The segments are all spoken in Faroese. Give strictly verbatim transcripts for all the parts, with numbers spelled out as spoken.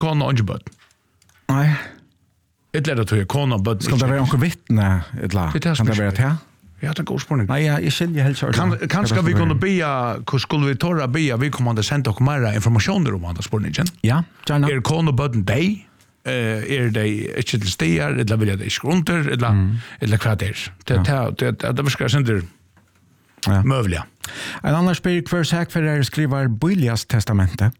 kona och bud. Nej. Ett lätt att höra kona och bud. Ska det vara någon vittne? Kan det vara det? Ja, det är en god spårning. Nej, jag skiljer helt så. Kan, kanske vi kunna bia, hur skulle vi torra bia, vi kommer att sända och mer informationer om andra spårningen? Ja, gärna. Är kona och bud dig? Uh, är det inte till stigar, eller vill jag det i skrunter, eller, mm. eller vad det är. Det, ja. det, det, det ska inte ja. Mövliga. En annan spyr kvar säk för er skriver Bibelias testamente.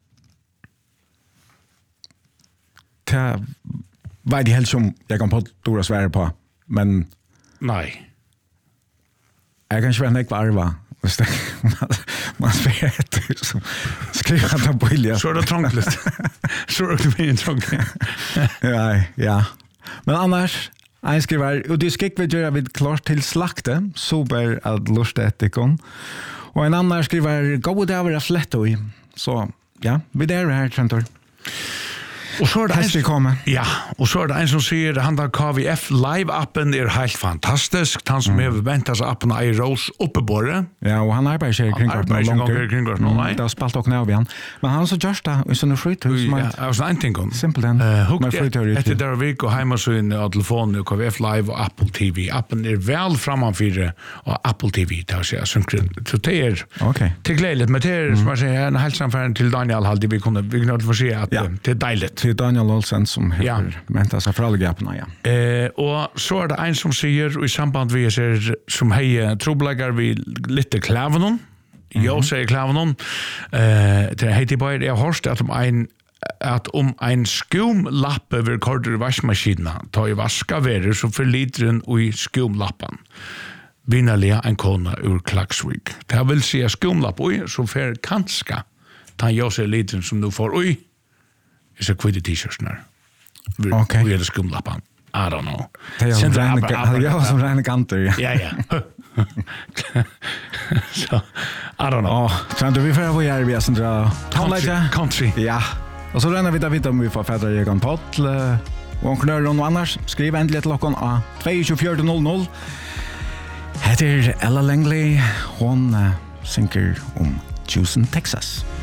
Det var det helt som jag kan på stora svära på, men nej. Jag kan inte vara nekva arva. Man spyr ett som skriver att han Bibelias. Så är det trångligt. Så är det min trångligt. Ja, ja. Men annars, en skriver, och det ska vi göra vid klart till slakte, super att lusta etikon. Och en annan skriver, gå det över slätt och så, ja, vi där här, Trentor. Och så är det en som ja, och så är det en som säger han där K V F live-appen är helt fantastisk. Han som mm. är väntar sig appen i Rose uppebore. Ja, och han arbetar sig kring vart någon långt kring vart någon. Det har spalt och nu igen. Men han så just det i såna fritid som ja, jag var inte en simpel den. Men fritid efter där vi går hemma så in på telefonen och K V F live och Apple T V. Appen är väl framför och Apple T V där så jag synkron så det är okej. Till glädje med det som jag säger en hälsan till Daniel Haldi vi kunde vi kunde få se att det är dejligt. Till Daniel Olsen som heter ja. Vänta sig för alla gaparna, ja. Eh, och så är det en som säger i samband med er som hejer trobläggar vi lite klävenon. Mm-hmm. Jag säger klävenon. Eh, det heter bara jag har hört att om en att om en skumlapp över korder i vaskmaskinen tar i vaska verer så förliter den i skumlappen. Vinnarliga en kona ur Klagsvik. Det vill säga skumlapp oj så för kanska tar jag sig liten som du får oj. Is a quitty t-shirts där. Okej. Vi är det skumlappan. I don't know. Det är ju jag som räknar kanter. Ja, ja. Så, I don't know. Ja, tror du vi får vad gör vi att dra country. Ja. Och så ränner vi där vid om vi får fädra jag kan poll och knör och annars skriv ändligt till klockan a två fyra noll noll. Heter Ella Langley hon uh, synker om Houston, Texas.